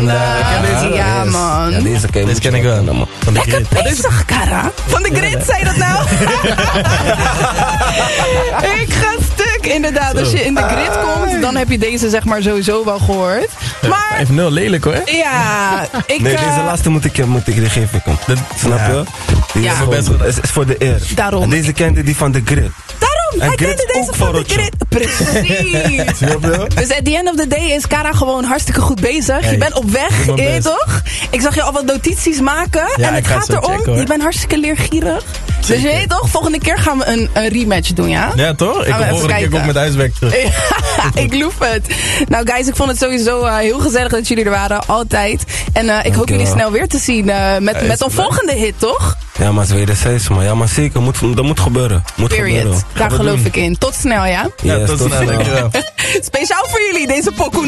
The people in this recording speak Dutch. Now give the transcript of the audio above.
vandaag. Ja, man. Ja, deze ken ik wel. Van de Lekker grid. bezig, Kara. Van de grid, zei je dat nou? Ik ga stuk, inderdaad. Als je in de grid komt, dan heb je deze zeg maar sowieso wel gehoord. Maar 5-0, lelijk hoor. ja, ik... Nee, deze laatste moet ik geven. Snap je? Die Ja. is voor de eer. Daarom. En deze kende die van de grid. Daarom, hij grid kende deze ook van voor de Rotjo. grid. Precies. Snap je? Dus at the end of the day is Kara gewoon hartstikke goed bezig. Hey, je bent op weg, doe mijn je best. toch? Ik zag je al wat notities maken. Ja, en het ik ga gaat zo erom, checken, hoor. je bent hartstikke leergierig. Dus Zeker. je weet toch, volgende keer gaan we een rematch doen, ja? Ja, toch? Ik Gaan we kom even volgende keer kijken. ook met huiswerk terug. Ja, ik loef het. Nou guys, ik vond het sowieso heel gezellig dat jullie er waren. Altijd. En ik hoop jullie snel weer te zien met een volgende hit, toch? Ja, maar ze wederzijds, man. Ja, maar zeker. Dat moet gebeuren. Period. Daar geloof ik in. Tot snel, ja? Ja, Yes, tot snel. Dankjewel. Speciaal voor jullie, deze pokoe.